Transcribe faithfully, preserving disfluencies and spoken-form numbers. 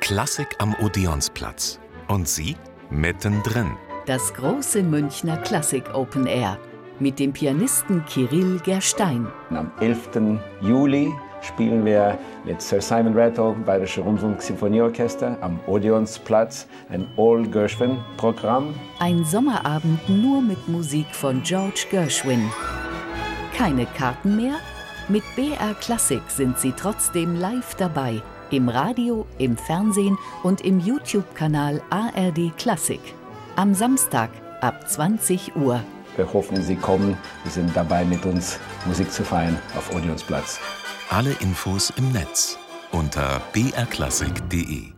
Klassik am Odeonsplatz. Und Sie mittendrin. Das große Münchner Klassik Open Air mit dem Pianisten Kirill Gerstein. Am elften Juli spielen wir mit Sir Simon Rattle, Bayerische Rundfunk-Sinfonieorchester, am Odeonsplatz, ein All-Gershwin-Programm. Ein Sommerabend nur mit Musik von George Gershwin. Keine Karten mehr? Mit B R Klassik sind Sie trotzdem live dabei. Im Radio, im Fernsehen und im YouTube-Kanal A R D Klassik. Am Samstag ab zwanzig Uhr. Wir hoffen, Sie kommen. Sie sind dabei, mit uns Musik zu feiern auf Odeonsplatz. Alle Infos im Netz unter b r klassik punkt d e.